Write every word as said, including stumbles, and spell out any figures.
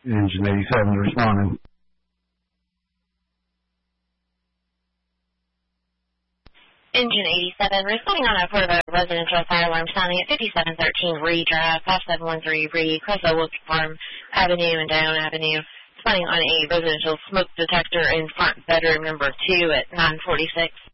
Engine eighty-seven responding. Engine eighty-seven responding on a part of a residential fire alarm sounding at fifty-seven thirteen Reed Drive, five seven one three Reed, Cresswell Wilkie Farm Avenue and Down Avenue. Responding on a residential smoke detector in front bedroom number two at nine forty-six.